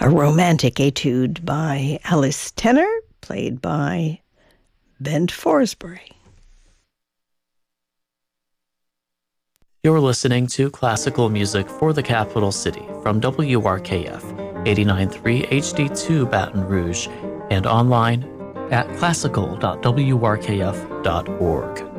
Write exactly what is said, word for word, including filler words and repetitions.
a romantic etude by Alice Tenner, played by Bent Forsberry. You're listening to classical music for the capital city from W R K F eighty-nine point three H D two Baton Rouge and online at classical dot w r k f dot org.